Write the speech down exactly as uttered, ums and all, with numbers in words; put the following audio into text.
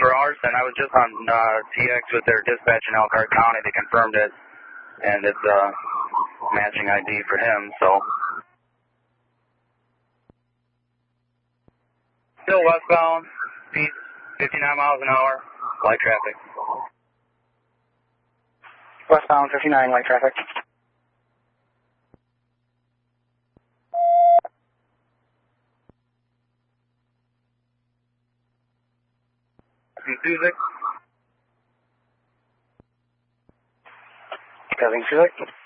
for arson. I was just on uh, T X with their dispatch in Elkhart County. They confirmed it, and it's a uh, matching I D for him, so. Still westbound, speed fifty-nine miles an hour, light traffic. Westbound fifty-nine, light traffic. Suzik. Kevin Suzik.